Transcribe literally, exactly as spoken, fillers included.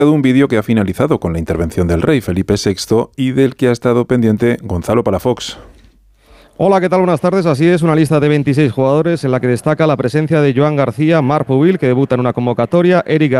un vídeo que ha finalizado con la intervención del rey Felipe sexto y del que ha estado pendiente Gonzalo Palafox. Hola, ¿qué tal? Buenas tardes. Así es, una lista de veintiséis jugadores en la que destaca la presencia de Joan García, Marc Pubil, que debuta en una convocatoria, Eric